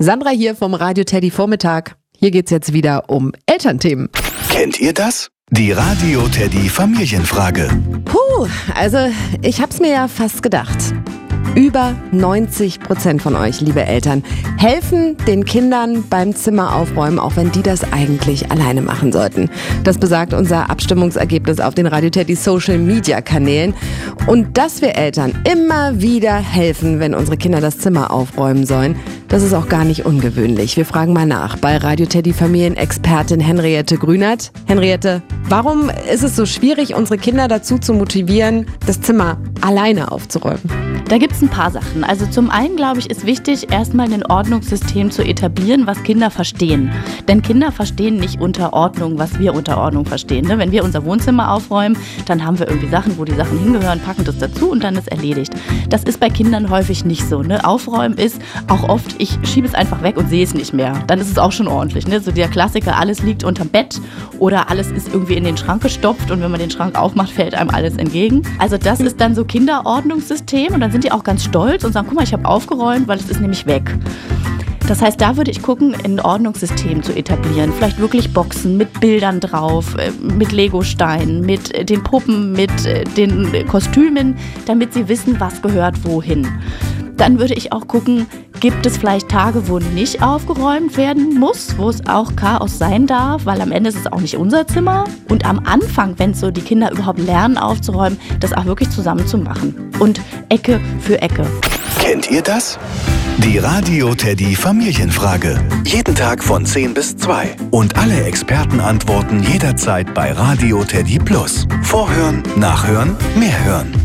Sandra hier vom Radio Teddy Vormittag. Hier geht's jetzt wieder um Elternthemen. Kennt ihr das? Die Radio Teddy Familienfrage. Also ich hab's mir ja fast gedacht. Über 90% von euch, liebe Eltern, helfen den Kindern beim Zimmeraufräumen, auch wenn die das eigentlich alleine machen sollten. Das besagt unser Abstimmungsergebnis auf den Radio Teddy Social Media Kanälen. Und dass wir Eltern immer wieder helfen, wenn unsere Kinder das Zimmer aufräumen sollen, das ist auch gar nicht ungewöhnlich. Wir fragen mal nach bei Radio Teddy Familienexpertin Henriette Grünert. Henriette, warum ist es so schwierig, unsere Kinder dazu zu motivieren, das Zimmer alleine aufzuräumen? Da gibt es ein paar Sachen. Also zum einen, glaube ich, ist wichtig, erstmal ein Ordnungssystem zu etablieren, was Kinder verstehen. Denn Kinder verstehen nicht unter Ordnung, was wir unter Ordnung verstehen. Ne? Wenn wir unser Wohnzimmer aufräumen, dann haben wir irgendwie Sachen, wo die Sachen hingehören, packen das dazu und dann ist erledigt. Das ist bei Kindern häufig nicht so. Ne? Aufräumen ist auch oft, ich schiebe es einfach weg und sehe es nicht mehr. Dann ist es auch schon ordentlich. Ne? So der Klassiker, alles liegt unterm Bett oder alles ist irgendwie in den Schrank gestopft und wenn man den Schrank aufmacht, fällt einem alles entgegen. Also das ist dann so Kinderordnungssystem und dann sind die auch ganz stolz und sagen, guck mal, ich habe aufgeräumt, weil es ist nämlich weg. Das heißt, da würde ich gucken, ein Ordnungssystem zu etablieren. Vielleicht wirklich Boxen mit Bildern drauf, mit Legosteinen, mit den Puppen, mit den Kostümen, damit sie wissen, was gehört wohin. Dann würde ich auch gucken, gibt es vielleicht Tage, wo nicht aufgeräumt werden muss, wo es auch Chaos sein darf, weil am Ende ist es auch nicht unser Zimmer. Und am Anfang, wenn so die Kinder überhaupt lernen aufzuräumen, das auch wirklich zusammen zu machen. Und Ecke für Ecke. Kennt ihr das? Die Radio Teddy Familienfrage. Jeden Tag von 10 bis 2. Und alle Experten antworten jederzeit bei Radio Teddy Plus. Vorhören, nachhören, mehr hören.